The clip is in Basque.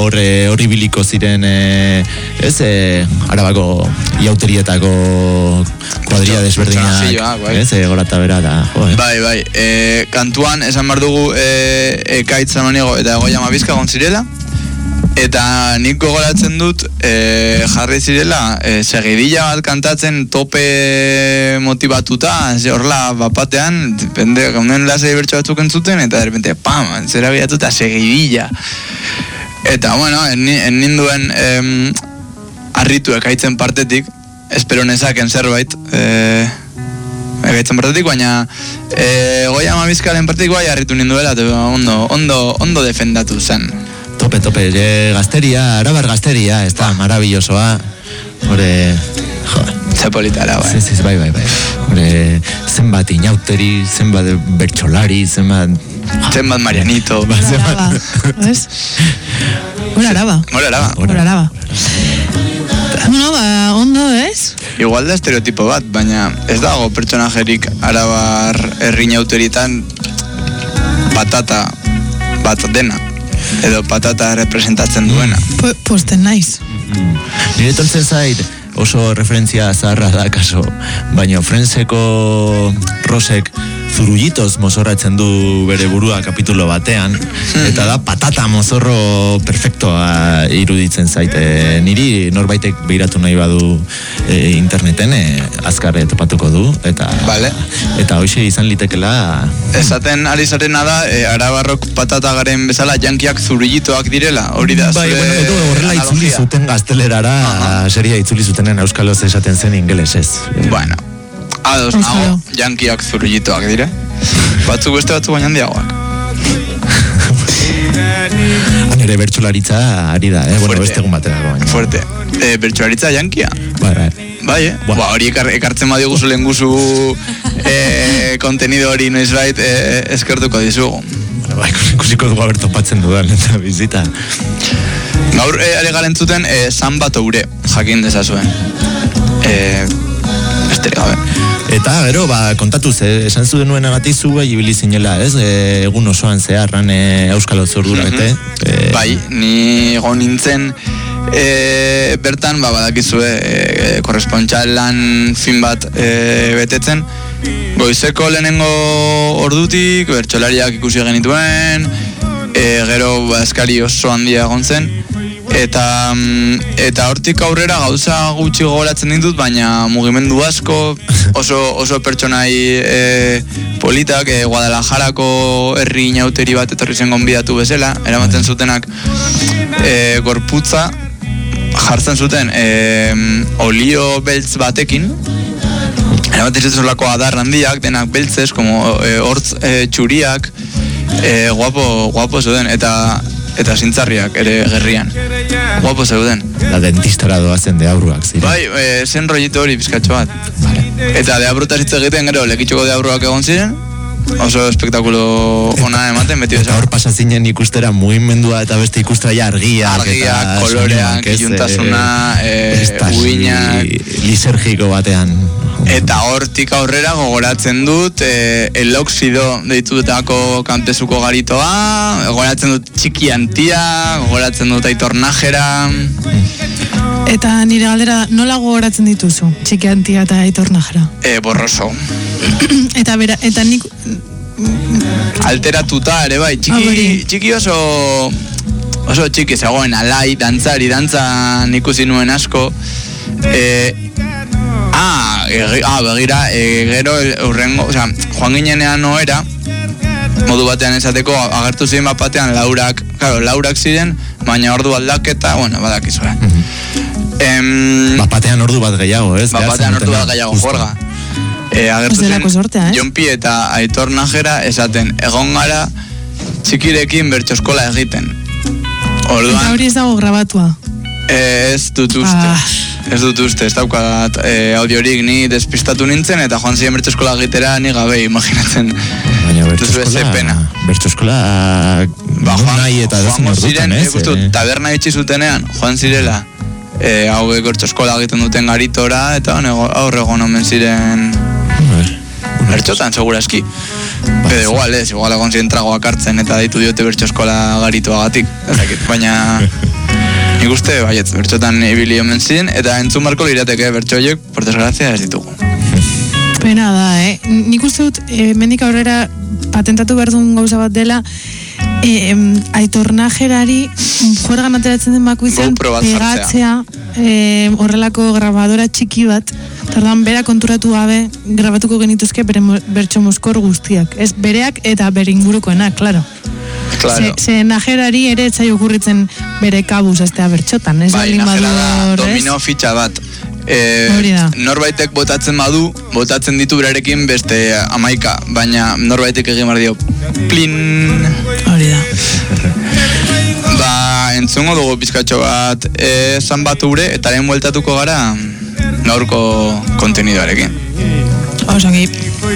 horri biliko ziren Arabako iauterietako kuadria desberdinak, gora eta bera da. Bai, kantuan esan behar dugu Ekaitz Samaniego eta Goia Mabizka gontzirela, eta nik gogoratzen dut jarri zirela segidilla bat kantatzen tope motivatuta, horrela bapatean gaunen lasei bertso batzuk entzuten, eta de repente pam, zera bilatuta segidilla, eta bueno, en ninduen arritu Ekaitzen partetik, espero nezaken zerbait Ekaitzen partetik, baina Goia Mabizkaren partetik bai arritu ninduela, ondo defendatu zen. Tope, gazteria, arabar gazteria, ez da, maravillosoa. Zepolitara, bai. Sí, bai. Zenbat inauteri, zenbat bertsolari, zenbat Marianito. Araba, ¿ves? Hora araba. Bueno, ondo, ez? Igual da estereotipo bat, baina ez dago pertsonajerik arabar herrinauteritan patata bat dena. Edo patata representatzen duena. Posten naiz. Nire tortzen zait oso referentzia zaharra da kaso, baina Friendseko Rosek zurullitos mozorratzen du bere burua kapitulo batean, eta da patata mozorro perfectoa iruditzen zaite. Niri norbaitek behiratu nahi badu interneten azkar topatuko du, eta hoxe izan litekela. Esaten ari zarena da, arabarrok patata garen bezala jankiak zurullitoak direla, hori da. Bai, horrela itzuli zuten gaztelerara, seria itzuli zutenen euskaloz esaten zen ingelesez. Bueno, ados nago, jankiak zurullitoak dire. Batzuk beste batzuk baina handiagoak. Nere bertsolaritza ari da, beste egun batera. Fuerte. Bertsolaritza jankia? Bai, hori ekartzen badiguzu lehenguzu kontenido hori noizbait eskertuko dizugu. Ikusiko dugu abertopatzen dudan eta bizita. Gaur ari garen zuten Samba Toure jakin dezazuen. Besterik gabe. Eta gero, kontatu esan zu denuen agatizu ibili zinela, ez? Egun osoan zeharran Euskal Otzordura, bete? Bai, ni egon nintzen bertan, badakizue korrespontxalan fin bat betetzen. Goizeko lehenengo ordutik, bertsolariak ikusi genituen, gero eskari oso handia egon zen, eta hortik aurrera gauza gutxi gogoratzen ditut, baina mugimendu asko, oso pertsonai politak, Guadalajarako herri inauteri bat etorri zen gonbidatu bezala, eramaten zutenak gorputza jartzen zuten olio beltz batekin, eramaten zuten zorlako adar handiak, denak beltzez, hortz txuriak, guapo zuten, eta zintzarriak ere gerrian. Guapo zeuden. La dentistara doazen deabruak ziren. Bai, zen rollito hori bizkatxo bat. Eta deabrutaz hitz egiten gero lekitxoko deabruak egon ziren, oso espektakulo ona ematen beti bezala. Hor pasazinen ikustera mugimendua eta beste ikustera argiak, koloreak, iluntasuna, uinak, lisergiko batean. Eta hortik aurrera gogoratzen dut eloxido deitutako kantezuko garitoa, gogoratzen dut Txiki Antia, gogoratzen dut Aitor Najera. Eta nire galdera, nola gogoratzen dituzu Txiki Antia eta Aitor Najera? Borroso. Eta nik... Alteratuta ere bai, txiki oso txiki zegoen, alai, dantzan ikusi nuen asko. Begira, gero urrengo, joan ginenean noera, modu batean esateko, agertu ziren bat batean laurak ziren, baina ordu aldaketa, badakizue. Bat batean ordu bat gehiago, ez? Bat batean ordu bat gehiago, jorga. Agertu ziren Jonpi eta Aitor Najera esaten, egon gara txikirekin bertsoskola egiten. Eta hori ez dago grabatua? Ez dut uste, ez daukat audiorik, ni despistatu nintzen, eta joan ziren bertsoskola egitera ni gabe imaginatzen. Baina bertsoskola nahi eta dozen ordutan, ez? Taberna itxi zutenean, joan zirela, hauek bertsoskola egiten duten garitora, eta aurre egon omen ziren bertxotan, seguraski. Edo igual egon ziren tragoak hartzen, eta deitu diote bertsoskola garitoagatik, baina... Nik uste, baietz, bertxotan ibili omen ziren, eta entzun marko lirateke bertxoiek, por desgrazia ez ditugu. Pena da, Nik uste dut, mendik aurrera patentatu behar duen gauza bat dela, Aitor Najerari juergan ateratzen den bakoitzan pegatzea horrelako grabadora txiki bat, tardan bera konturatu gabe grabatuko genituzke bere bertso mozkor guztiak. Ez bereak eta bere ingurukoenak, klaro. Claro. Ze Najerari ere etzai okurritzen bere kabuz estea bertxotan. Ez bai, Najera da domino fitxa bat. Norbaitek botatzen ditu berarekin beste 11, baina norbaitek egin behar dio plin. Hori da. Entzungo dugu pizkatxo bat zan bat ure, eta lehen bueltatuko gara gaurko kontenidoarekin. Osongi.